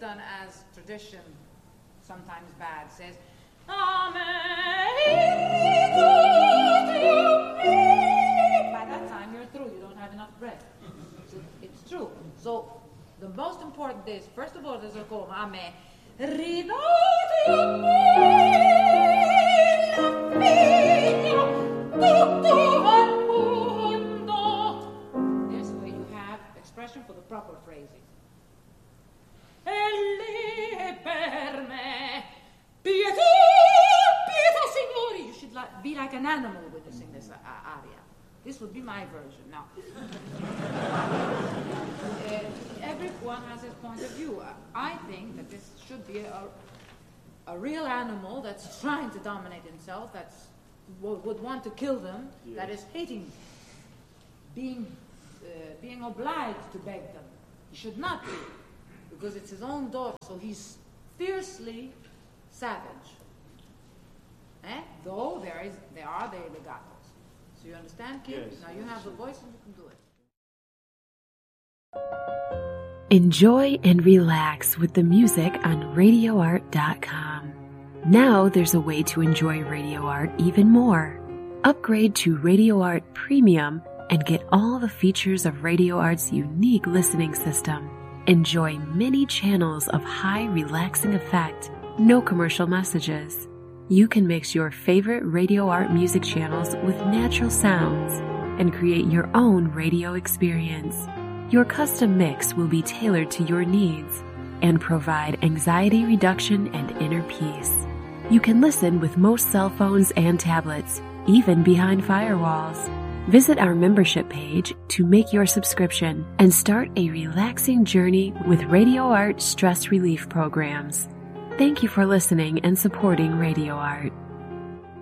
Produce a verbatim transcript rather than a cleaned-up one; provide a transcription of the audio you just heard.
done as tradition, sometimes bad, says, Amen. By that time, you're through. You don't have enough breath. So it's true. So the most important is, first of all, there's a call, Amen. There's where you have expression for the proper phrasing. You should like, be like an animal when you sing this uh, aria. This would be my version. Now, uh, everyone has his point of view. I think that this should be a, a real animal that's trying to dominate himself, that's w- would want to kill them, yes. That is hating, being, uh, being obliged to beg them. He should not be, because it's his own daughter, so he's fiercely savage. Eh? Though there is, there are the legatos. So you understand, Kim? Yes. Now you have the voice and you can do it. Enjoy and relax with the music on radio art dot com. Now there's a way to enjoy Radio Art even more. Upgrade to Radio Art Premium and get all the features of Radio Art's unique listening system. Enjoy many channels of high relaxing effect, no commercial messages. You can mix your favorite Radio Art music channels with natural sounds and create your own radio experience. Your custom mix will be tailored to your needs and provide anxiety reduction and inner peace. You can listen with most cell phones and tablets, even behind firewalls. Visit our membership page to make your subscription and start a relaxing journey with Radio Art stress relief programs. Thank you for listening and supporting Radio Art.